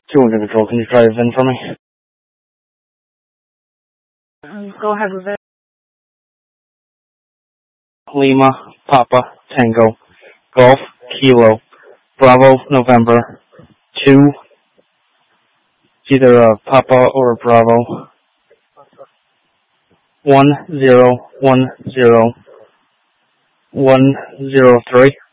200 control, can you drive in for me? Go ahead with it. Lima, Papa, Tango, Golf, Kilo, Bravo, November, 2, either a Papa or a Bravo, 1010 103.